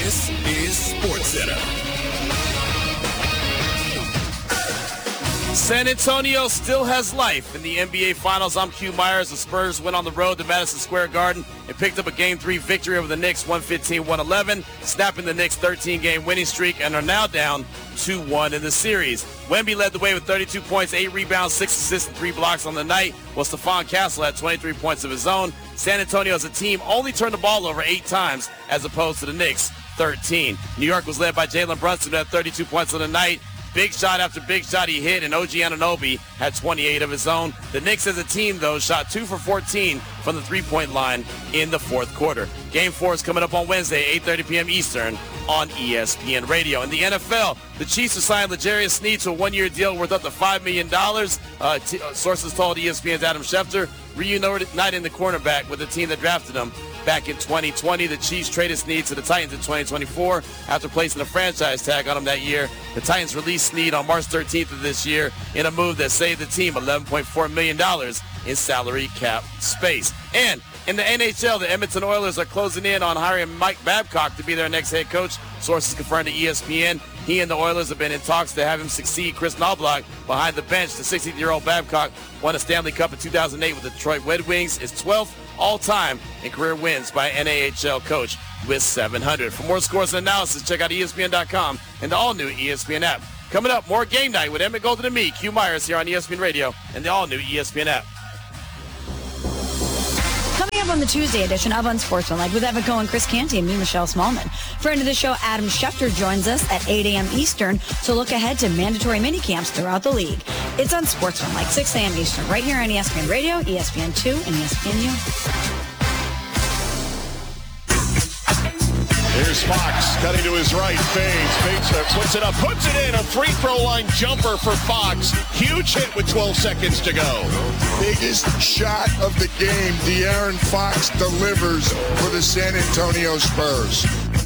This is SportsCenter. San Antonio still has life in the NBA Finals. I'm Q Myers. The Spurs went on the road to Madison Square Garden and picked up a Game 3 victory over the Knicks, 115-111, snapping the Knicks' 13-game winning streak, and are now down 2-1 in the series. Wemby led the way with 32 points, 8 rebounds, 6 assists, and 3 blocks on the night, while Stephon Castle had 23 points of his own. San Antonio as a team only turned the ball over 8 times as opposed to the Knicks' 13. New York was led by Jalen Brunson, who had 32 points on the night. Big shot after big shot he hit, and OG Anunoby had 28 of his own. The Knicks as a team, though, shot 2 for 14 from the three-point line in the fourth quarter. Game 4 is coming up on Wednesday, 8:30 p.m. Eastern on ESPN Radio. In the NFL, the Chiefs have signed L'Jarius Sneed to a one-year deal worth up to $5 million. Sources told ESPN's Adam Schefter, reuniting the cornerback with the team that drafted him back in 2020. The Chiefs traded Sneed to the Titans in 2024 after placing a franchise tag on him that year. The Titans released Sneed on March 13th of this year in a move that saved the team $11.4 million in salary cap space. And in the NHL, the Edmonton Oilers are closing in on hiring Mike Babcock to be their next head coach. Sources confirmed to ESPN he and the Oilers have been in talks to have him succeed Chris Knobloch behind the bench. The 60-year-old Babcock won a Stanley Cup in 2008 with the Detroit Red Wings, his 12th all-time in career wins by an NAHL coach with 700. For more scores and analysis, check out ESPN.com and the all-new ESPN app. Coming up, more Game Night with Emmett Golden and me, Q Myers, here on ESPN Radio and the all-new ESPN app. Coming up on the Tuesday edition of Unsportsmanlike with Evan Cohen, Chris Canty, and me, Michelle Smallman. Friend of the show, Adam Schefter, joins us at 8 a.m. Eastern to look ahead to mandatory minicamps throughout the league. It's Unsportsmanlike, 6 a.m. Eastern, right here on ESPN Radio, ESPN2, and ESPNU. Here's Fox cutting to his right, fades, puts it up, puts it in, a free throw line jumper for Fox. Huge hit with 12 seconds to go. Biggest shot of the game, De'Aaron Fox delivers for the San Antonio Spurs.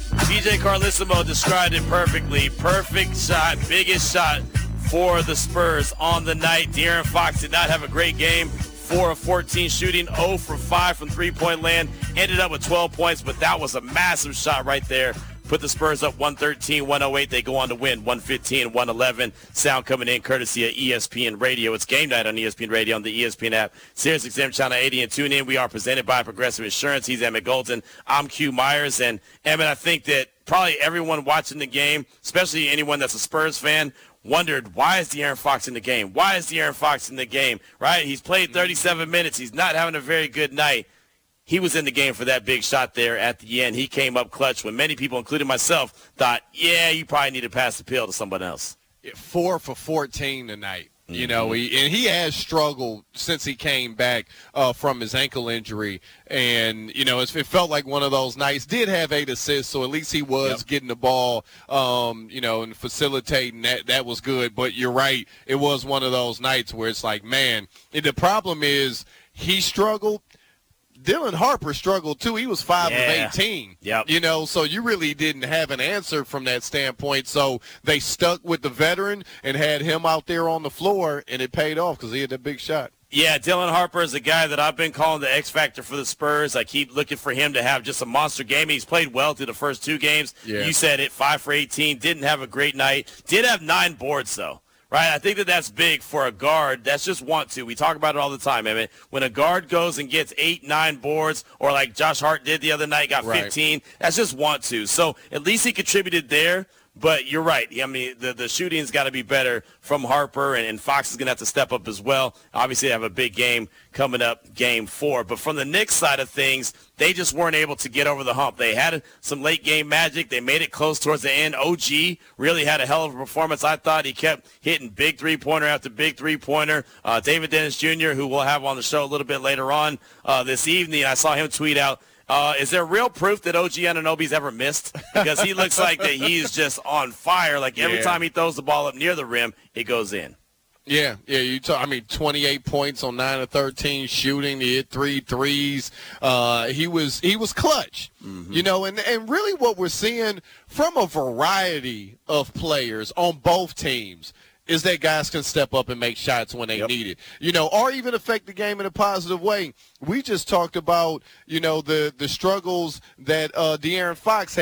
DJ Carlissimo described it perfectly. Perfect shot, biggest shot for the Spurs on the night. De'Aaron Fox did not have a great game. 4 of 14 shooting, 0 for 5 from three-point land. Ended up with 12 points, but that was a massive shot right there. Put the Spurs up 113-108. They go on to win 115-111. Sound coming in courtesy of ESPN Radio. It's Game Night on ESPN Radio on the ESPN app. Sirius XM Channel 80 and tune in. We are presented by Progressive Insurance. He's Emmett Golden. I'm Q Myers. And, Emmett, I think that probably everyone watching the game, especially anyone that's a Spurs fan, wondered, why is De'Aaron Fox in the game? Why is De'Aaron Fox in the game, right? He's played 37 minutes. He's not having a very good night. He was in the game for that big shot there at the end. He came up clutch when many people, including myself, thought, yeah, you probably need to pass the pill to someone else. 4 for 14 tonight. You know, he has struggled since he came back from his ankle injury. And, you know, it felt like one of those nights. Did have 8 assists, so at least he was getting the ball, you know, and facilitating. That was good. But you're right. It was one of those nights where it's like, man, the problem is he struggled. Dylan Harper struggled, too. He was 5 of 18. Yep. You know, so you really didn't have an answer from that standpoint. So they stuck with the veteran and had him out there on the floor, and it paid off because he had that big shot. Yeah, Dylan Harper is a guy that I've been calling the X Factor for the Spurs. I keep looking for him to have just a monster game. He's played well through the first 2 games. Yeah. You said it, 5 for 18. Didn't have a great night. Did have 9 boards, though. Right, I think that's big for a guard. That's just want to. We talk about it all the time, Emmett. When a guard goes and gets 8, 9 boards, or like Josh Hart did the other night, got 15, that's just want to. So at least he contributed there. But you're right. I mean, the shooting's got to be better from Harper, and Fox is going to have to step up as well. Obviously, they have a big game coming up, Game 4. But from the Knicks side of things, they just weren't able to get over the hump. They had some late-game magic. They made it close towards the end. OG really had a hell of a performance. I thought he kept hitting big three-pointer after big three-pointer. David Dennis Jr., who we'll have on the show a little bit later on this evening, I saw him tweet out, is there real proof that OG Anunoby's ever missed? Because he looks like that he's just on fire. Like every time he throws the ball up near the rim, it goes in. Yeah. I mean, 28 points on 9 of 13 shooting. He hit 3 threes. He was clutch. You know, and really what we're seeing from a variety of players on both teams is that guys can step up and make shots when they need it, you know, or even affect the game in a positive way. We just talked about, you know, the struggles that De'Aaron Fox had.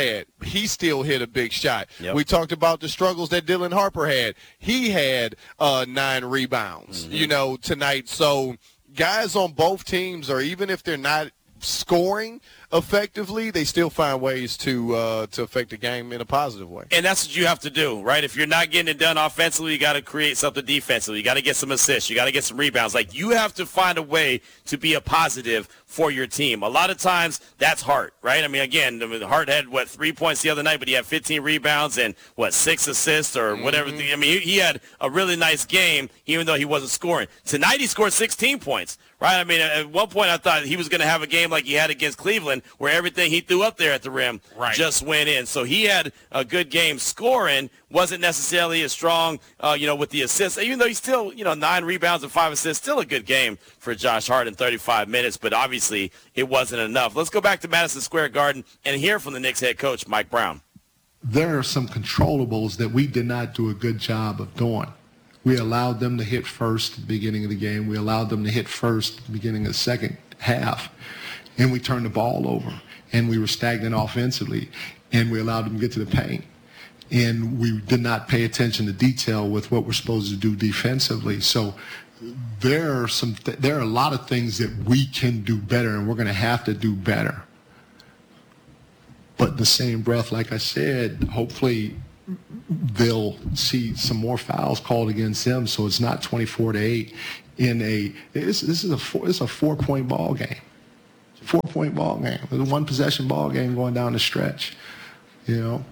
he still hit a big shot. Yep. We talked about the struggles that Dylan Harper had. He had 9 rebounds, tonight. So guys on both teams, or even if they're not scoring effectively, they still find ways to affect the game in a positive way. And that's what you have to do, right? If you're not getting it done offensively, you got to create something defensively. You got to get some assists. You got to get some rebounds. Like, you have to find a way to be a positive for your team. A lot of times, that's Hart, right? I mean, again, Hart had, 3 points the other night, but he had 15 rebounds and, 6 assists or whatever. I mean, he had a really nice game, even though he wasn't scoring. Tonight, he scored 16 points, right? I mean, at one point, I thought he was going to have a game like he had against Cleveland, where everything he threw up there at the rim just went in. So he had a good game scoring, wasn't necessarily as strong, with the assists, even though he's still, 9 rebounds and 5 assists, still a good game for Josh Hart in 35 minutes, but obviously it wasn't enough. Let's go back to Madison Square Garden and hear from the Knicks head coach, Mike Brown. There are some controllables that we did not do a good job of doing. We allowed them to hit first at the beginning of the game. We allowed them to hit first at the beginning of the second half. And we turned the ball over. And we were stagnant offensively. And we allowed them to get to the paint. And we did not pay attention to detail with what we're supposed to do defensively. So there are a lot of things that we can do better, and we're going to have to do better. But in the same breath, like I said, hopefully they'll see some more fouls called against them, so it's not 24-8 this is a 4-point ball game. 4-point ball game. It's a 1-possession ball game going down the stretch, and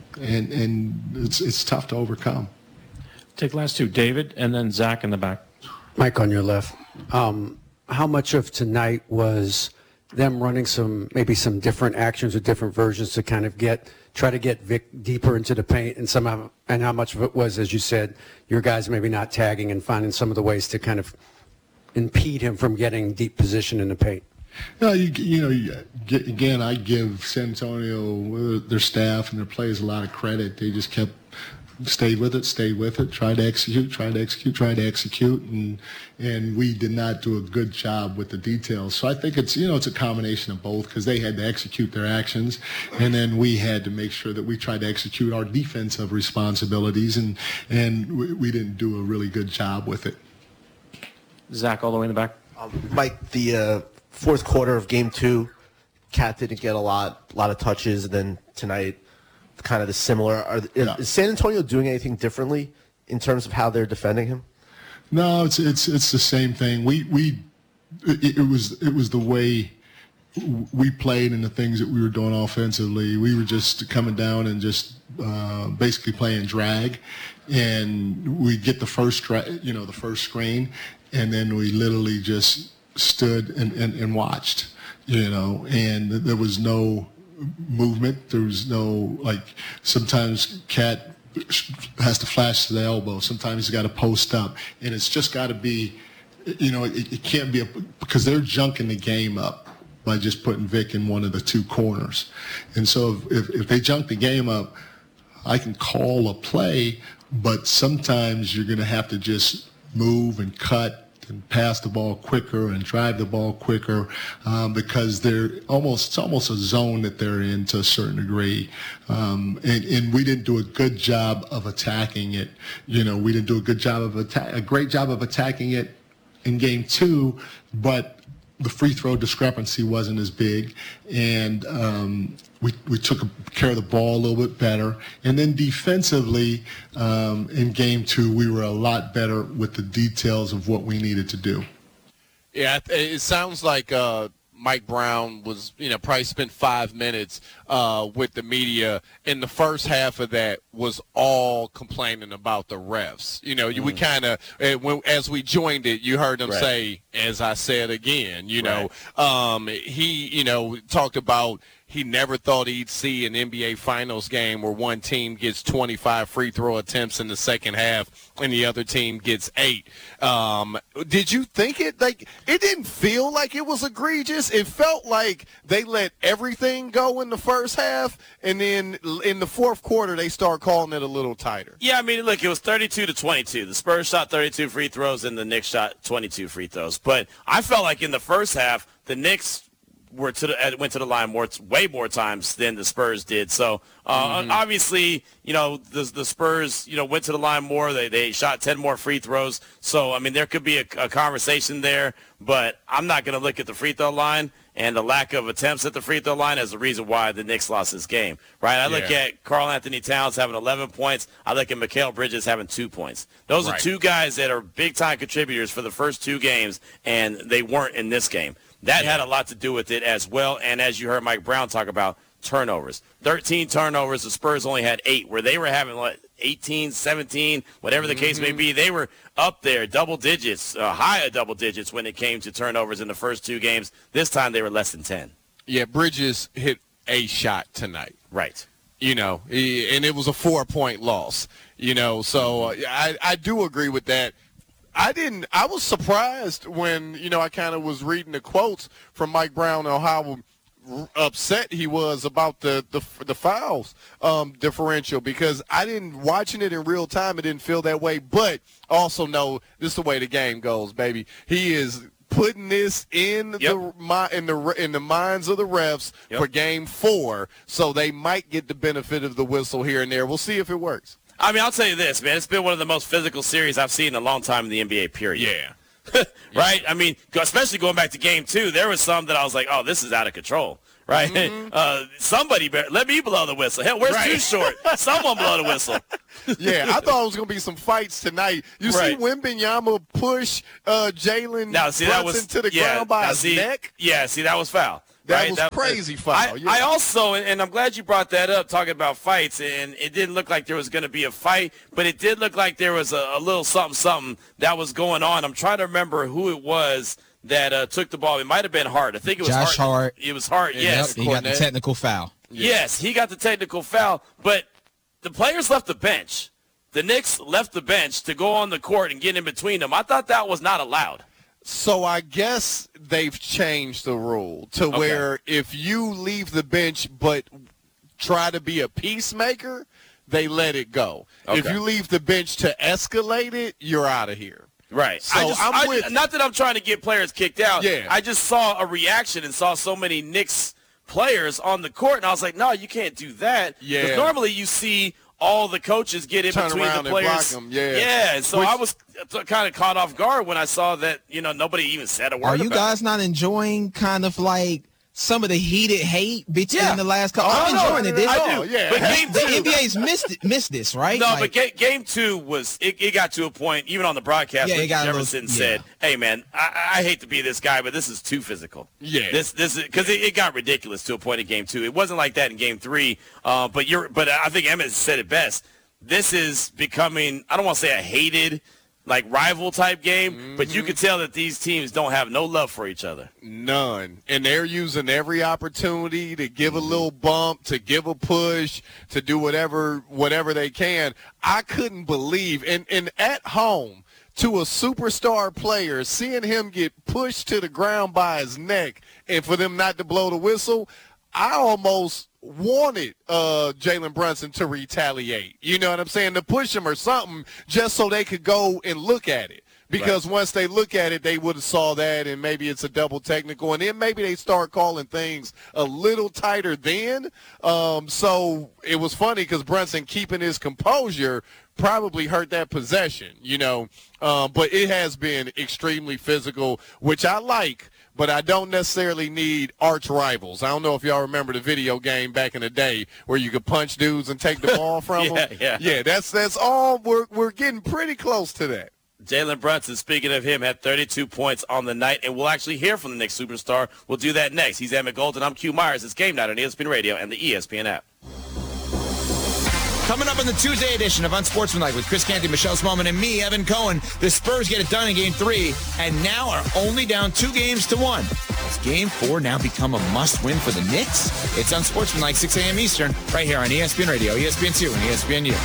it's tough to overcome. Take the last 2, David, and then Zach in the back. Mike on your left. How much of tonight was them running maybe some different actions or different versions to kind of try to get Vic deeper into the paint, and how much of it was, as you said, your guys maybe not tagging and finding some of the ways to kind of impede him from getting deep position in the paint? No, again, I give San Antonio, their staff and their players a lot of credit. They just stayed with it, tried to execute, and we did not do a good job with the details. So I think it's a combination of both, because they had to execute their actions, and then we had to make sure that we tried to execute our defensive responsibilities, and we didn't do a really good job with it. Zach, all the way in the back. Mike, the fourth quarter of Game 2, Cat didn't get a lot of touches, and then tonight, kind of the similar. Is San Antonio doing anything differently in terms of how they're defending him? No, it's the same thing. It was the way we played and the things that we were doing offensively. We were just coming down and just basically playing drag, and we get the first screen, and then we literally just stood and watched, and there was no movement. There was no, sometimes Cat has to flash to the elbow. Sometimes he's got to post up, and it's just got to be, it can't be because they're junking the game up by just putting Vic in one of the 2 corners. And so if they junk the game up, I can call a play, but sometimes you're going to have to just move and cut and pass the ball quicker and drive the ball quicker, because it's almost a zone that they're in to a certain degree. And we didn't do a good job of attacking it. We didn't do a great job of attacking it in Game 2, but the free throw discrepancy wasn't as big, and we took care of the ball a little bit better. And then defensively, in Game 2, we were a lot better with the details of what we needed to do. Yeah, it sounds like Mike Brown was, probably spent 5 minutes with the media, and the first half of that was all complaining about the refs. We kind of, as we joined it, you heard him say, as I said again, he, talked about he never thought he'd see an NBA Finals game where one team gets 25 free throw attempts in the second half and the other team gets 8. Did you think it didn't feel like it was egregious? It felt like they let everything go in the first half, and then in the fourth quarter they start calling it a little tighter. Yeah, I mean, look, it was 32-22. The Spurs shot 32 free throws and the Knicks shot 22 free throws. But I felt like in the first half, the Knicks went to the line way more times than the Spurs did. So obviously, the Spurs, went to the line more. They shot 10 more free throws. So I mean, there could be a conversation there, but I'm not going to look at the free throw line and the lack of attempts at the free throw line as the reason why the Knicks lost this game. Right? I look at Karl Anthony Towns having 11 points. I look at Mikal Bridges having 2 points. Those are two guys that are big time contributors for the first 2 games, and they weren't in this game. That had a lot to do with it as well. And as you heard Mike Brown talk about, turnovers. 13 turnovers. The Spurs only had 8, where they were having 18, 17, whatever the case may be. They were up there, double digits, higher double digits when it came to turnovers in the first 2 games. This time they were less than 10. Yeah, Bridges hit a shot tonight. Right. And it was a 4-point loss. So I do agree with that. I was surprised when, I kind of was reading the quotes from Mike Brown on how upset he was about the fouls differential, because watching it in real time, it didn't feel that way. But also know this is the way the game goes, baby. He is putting this in the minds of the refs for Game 4, so they might get the benefit of the whistle here and there. We'll see if it works. I mean, I'll tell you this, man. It's been one of the most physical series I've seen in a long time in the NBA, period. Yeah. Right? I mean, especially going back to Game 2, there was some that I was like, oh, this is out of control. Right? Somebody let me blow the whistle. Hell, where's Too Short? Someone blow the whistle. Yeah, I thought it was going to be some fights tonight. You see Wembanyama push Jalen Brunson to the ground by his neck? Yeah, see, that was foul. That was crazy foul. I also, and I'm glad you brought that up, talking about fights, and it didn't look like there was going to be a fight, but it did look like there was a little something that was going on. I'm trying to remember who it was that took the ball. It might have been Hart. I think it was Josh Hart. It was Hart, yes. He got the technical foul. Yes, he got the technical foul, but the players left the bench. The Knicks left the bench to go on the court and get in between them. I thought that was not allowed. So I guess they've changed the rule to where if you leave the bench but try to be a peacemaker, they let it go. Okay. If you leave the bench to escalate it, you're out of here. Right. So not that I'm trying to get players kicked out. Yeah. I just saw a reaction and saw so many Knicks players on the court, and I was like, no, you can't do that. Yeah. Because normally you see all the coaches get in between the players. And block them. And so I was kind of caught off guard when I saw that, nobody even said a word about it. Are you guys not enjoying kind of like some of the heated hate between the last couple? I'm enjoying it. I do. Yeah. But the NBA's missed this, right? No, but Game 2 was it got to a point, even on the broadcast, where Jefferson said, hey, man, I hate to be this guy, but this is too physical. Yeah. This is because it got ridiculous to a point in Game 2. It wasn't like that in Game 3, but I think Emmett said it best. This is becoming, I don't want to say a hated, rival type game, but you can tell that these teams don't have no love for each other. None. And they're using every opportunity to give a little bump, to give a push, to do whatever they can. I couldn't believe, and at home, to a superstar player, seeing him get pushed to the ground by his neck and for them not to blow the whistle, I almost wanted Jalen Brunson to retaliate. You know what I'm saying? To push him or something just so they could go and look at it. Because once they look at it, they would have saw that, and maybe it's a double technical, and then maybe they start calling things a little tighter then. So it was funny because Brunson keeping his composure probably hurt that possession, but it has been extremely physical, which I like. But I don't necessarily need arch rivals. I don't know if y'all remember the video game back in the day where you could punch dudes and take the ball from them. Yeah, that's all. We're getting pretty close to that. Jalen Brunson, speaking of him, had 32 points on the night, and we'll actually hear from the Knicks superstar. We'll do that next. He's Emmett Golden. I'm Q Myers. It's Game Night on ESPN Radio and the ESPN app. Coming up on the Tuesday edition of Unsportsmanlike with Chris Canty, Michelle Smallman, and me, Evan Cohen, the Spurs get it done in Game 3 and now are only down 2 games to 1. Has Game 4 now become a must-win for the Knicks? It's Unsportsmanlike, 6 a.m. Eastern, right here on ESPN Radio, ESPN2, and ESPNU.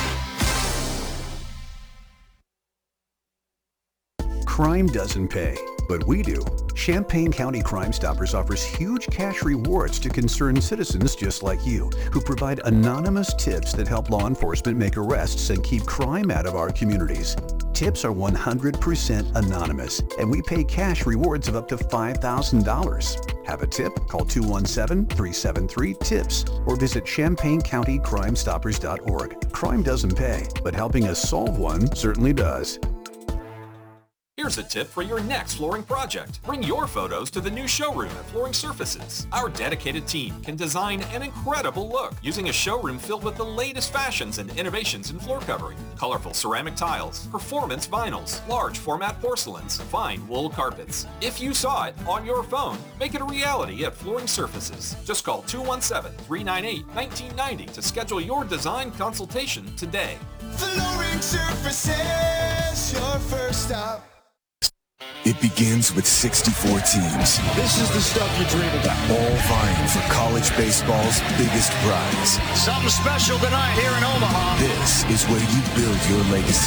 Crime doesn't pay, but we do. Champaign County Crime Stoppers offers huge cash rewards to concerned citizens just like you, who provide anonymous tips that help law enforcement make arrests and keep crime out of our communities. Tips are 100% anonymous, and we pay cash rewards of up to $5,000. Have a tip? Call 217-373-TIPS or visit ChampaignCountyCrimeStoppers.org. Crime doesn't pay, but helping us solve one certainly does. Here's a tip for your next flooring project. Bring your photos to the new showroom at Flooring Surfaces. Our dedicated team can design an incredible look using a showroom filled with the latest fashions and innovations in floor covering, colorful ceramic tiles, performance vinyls, large format porcelains, fine wool carpets. If you saw it on your phone, make it a reality at Flooring Surfaces. Just call 217-398-1990 to schedule your design consultation today. Flooring Surfaces, your first stop. It begins with 64 teams. This is the stuff you dream about. All vying for college baseball's biggest prize. Something special tonight here in Omaha. This is where you build your legacy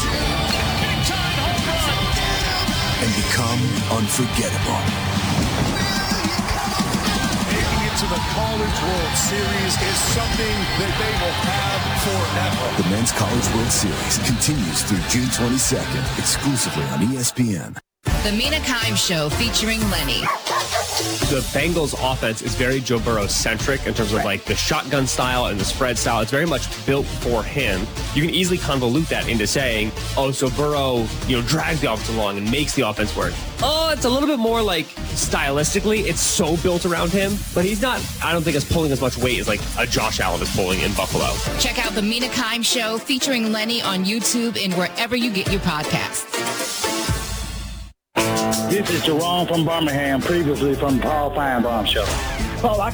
and become unforgettable. Making it to the College World Series is something that they will have forever. The Men's College World Series continues through June 22nd, exclusively on ESPN. The Mina Kimes Show featuring Lenny. The Bengals offense is very Joe Burrow-centric in terms of like the shotgun style and the spread style. It's very much built for him. You can easily convolute that into saying, oh, so Burrow, drags the offense along and makes the offense work. Oh, it's a little bit more like stylistically, it's so built around him, but he's not, I don't think, as pulling as much weight as like a Josh Allen is pulling in Buffalo. Check out the Mina Kimes Show featuring Lenny on YouTube and wherever you get your podcasts. This is Jerome from Birmingham, previously from Paul Feinbaum Show. Paul, I